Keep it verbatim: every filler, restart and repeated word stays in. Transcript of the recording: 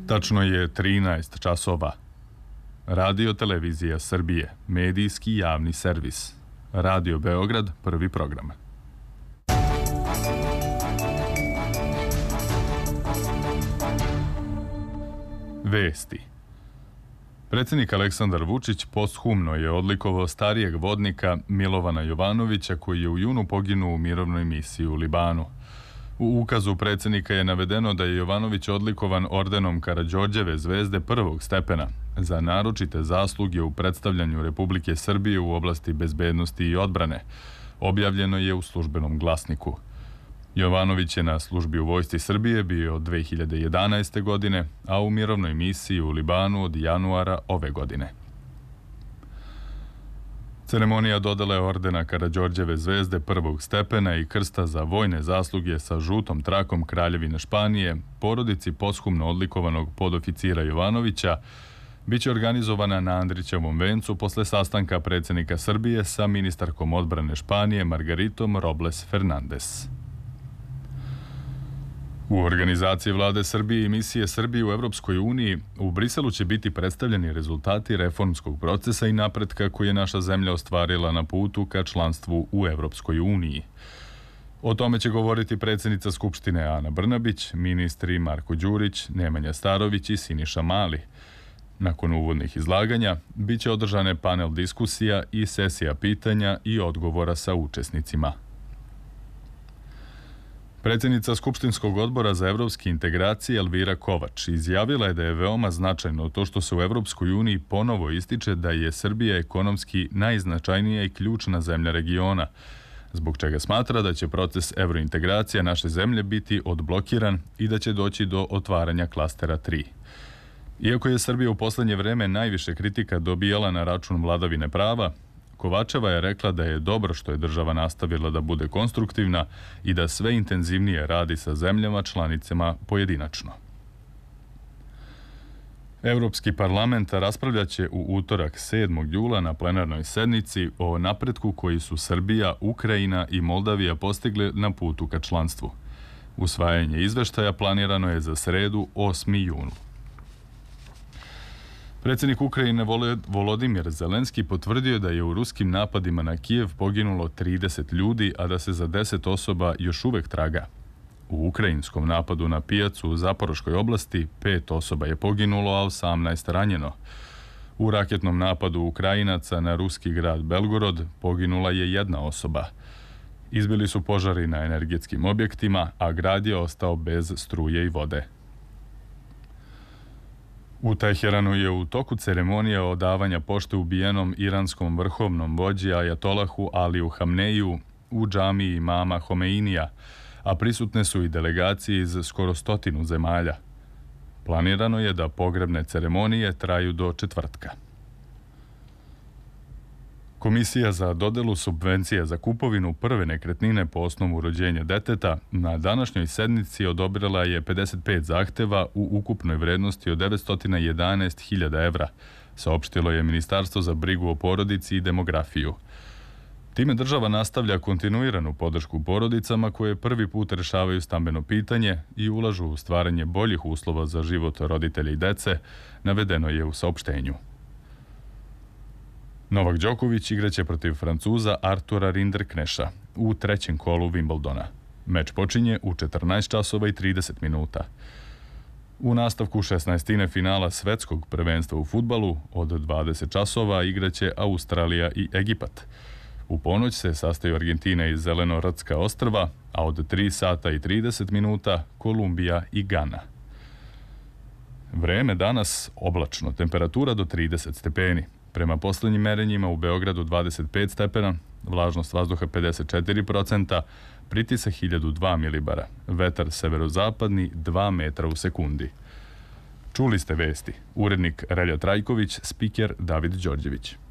Tačno je trinaest časova. Radio Televizija Srbije, medijski javni servis. Radio Beograd, prvi program. Vesti. Predsjednik Aleksandar Vučić posthumno je odlikovao starijeg vodnika Milovana Jovanovića koji je u junu poginuo u mirovnoj misiji u Libanu. U ukazu predsjednika je navedeno da je Jovanović odlikovan ordenom Karađorđeve zvezde prvog stepena za naročite zasluge u predstavljanju Republike Srbije u oblasti bezbednosti i odbrane. Objavljeno je u službenom glasniku. Jovanović je na službi u Vojsci Srbije bio od dve hiljade jedanaeste. godine, a u mirovnoj misiji u Libanu od januara ove godine. Ceremonija dodele ordena Karađorđeve zvezde prvog stepena i krsta za vojne zasluge sa žutom trakom Kraljevine Španije porodici poshumno odlikovanog podoficira Jovanovića biće organizovana na Andrićevom vencu posle sastanka predsjednika Srbije sa ministarkom odbrane Španije Margaritom Robles Fernandez. U organizaciji Vlade Srbije i misije Srbije u Evropskoj uniji u Briselu će biti predstavljeni rezultati reformskog procesa i napretka koji je naša zemlja ostvarila na putu ka članstvu u Evropskoj uniji. O tome će govoriti predsjednica Skupštine Ana Brnabić, ministri Marko Đurić, Nemanja Starović i Siniša Mali. Nakon uvodnih izlaganja biće održane panel diskusija i sesija pitanja i odgovora sa učesnicima. Predsjednica Skupštinskog odbora za evropske integracije Elvira Kovač izjavila je da je veoma značajno to što se u Evropskoj uniji ponovo ističe da je Srbija ekonomski najznačajnija i ključna zemlja regiona, zbog čega smatra da će proces evrointegracija naše zemlje biti odblokiran i da će doći do otvaranja klastera tri. Iako je Srbija u poslednje vreme najviše kritika dobijala na račun vladavine prava, Kovačeva je rekla da je dobro što je država nastavila da bude konstruktivna i da sve intenzivnije radi sa zemljama članicama pojedinačno. Evropski parlament raspravljaće u utorak sedmog jula na plenarnoj sednici o napretku koji su Srbija, Ukrajina i Moldavija postigli na putu ka članstvu. Usvajanje izveštaja planirano je za sredu osmog juna. Predsjednik Ukrajine Volodimir Zelenski potvrdio da je u ruskim napadima na Kijev poginulo trideset ljudi, a da se za deset osoba još uvek traga. U ukrajinskom napadu na pijacu u Zaporoškoj oblasti pet osoba je poginulo, a osamnaest ranjeno. U raketnom napadu Ukrajinaca na ruski grad Belgorod poginula je jedna osoba. Izbili su požari na energetskim objektima, a grad je ostao bez struje i vode. U Teheranu je u toku ceremonija odavanja pošte ubijenom iranskom vrhovnom vođi ajatolahu Aliju Hamneiju u džamiji imama Homeinija, a prisutne su i delegacije iz skoro stotinu zemalja. Planirano je da pogrebne ceremonije traju do četvrtka. Komisija za dodelu subvencije za kupovinu prve nekretnine po osnovu rođenja deteta na današnjoj sednici odobrila je pedeset pet zahteva u ukupnoj vrednosti od devetsto jedanaest hiljada evra, saopštilo je Ministarstvo za brigu o porodici i demografiju. Time država nastavlja kontinuiranu podršku porodicama koje prvi put rešavaju stambeno pitanje i ulažu u stvaranje boljih uslova za život roditelja i dece, navedeno je u saopštenju. Novak Đoković igraće protiv Francuza Artura Rinderkneša u trećem kolu Wimbledona. Meč počinje u četrnaest časova i trideset minuta. U nastavku šesnaestine finala svetskog prvenstva u fudbalu od dvadeset časova igraće Australija i Egipat. U ponoć se sastaju Argentina i Zelenorodska ostrva, a od tri sata i trideset minuta Kolumbija i Gana. Vreme danas oblačno, temperatura do trideset stepeni. Prema poslednjim merenjima u Beogradu dvadeset pet stepena, vlažnost vazduha pedeset četiri procenta, pritisak hiljadu dva milibara, vetar severozapadni dva metra u sekundi. Čuli ste vesti. Urednik Relja Trajković, spiker David Đorđević.